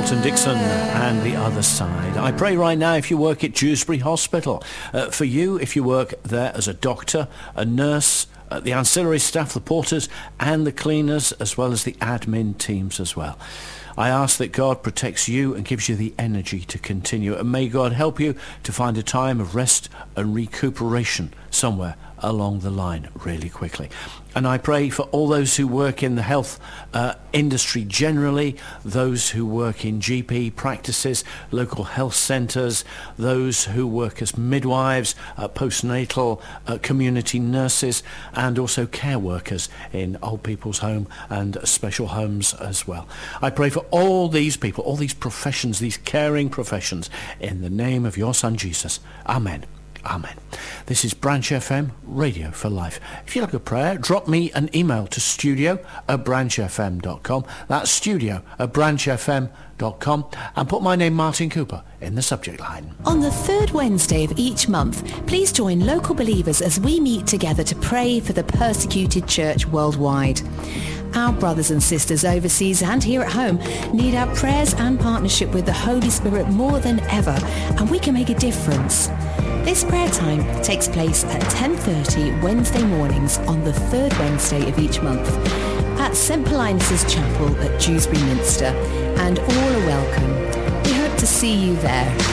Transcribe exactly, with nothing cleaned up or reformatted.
Elton Dixon and The Other Side. I pray right now if you work at Dewsbury Hospital, uh, for you if you work there as a doctor, a nurse, uh, the ancillary staff, the porters and the cleaners, as well as the admin teams as well. I ask that God protects you and gives you the energy to continue, and may God help you to find a time of rest and recuperation somewhere along the line really quickly. And I pray for all those who work in the health uh, industry generally, those who work in G P practices, local health centres, those who work as midwives, uh, postnatal, uh, community nurses, and also care workers in old people's home and special homes as well. I pray for all these people, all these professions, these caring professions, in the name of your Son Jesus. Amen. Amen. This is Branch F M, Radio for Life. If you like a prayer, drop me an email to studio at branch f m dot com. That's studio at branch f m dot com, and put my name, Martin Cooper, in the subject line. On the third Wednesday of each month, please join local believers as we meet together to pray for the persecuted church worldwide. Our brothers and sisters overseas and here at home need our prayers and partnership with the Holy Spirit more than ever, and we can make a difference. This prayer time takes place at ten thirty Wednesday mornings on the third Wednesday of each month at Saint Paulinus' Chapel at Dewsbury Minster, and all are welcome. We hope to see you there.